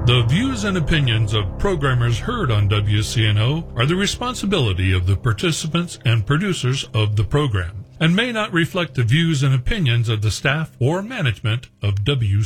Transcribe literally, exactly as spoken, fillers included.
The views and opinions of programmers heard on W C N O are the responsibility of the participants and producers of the program, and may not reflect the views and opinions of the staff or management of W